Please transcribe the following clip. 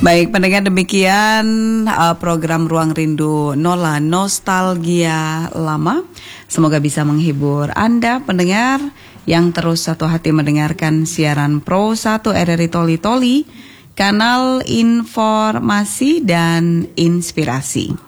Baik, pendengar, demikian program Ruang Rindu Nola, Nostalgia Lama. Semoga bisa menghibur Anda pendengar yang terus satu hati mendengarkan siaran Pro 1 RRI Toli Toli, kanal informasi dan inspirasi.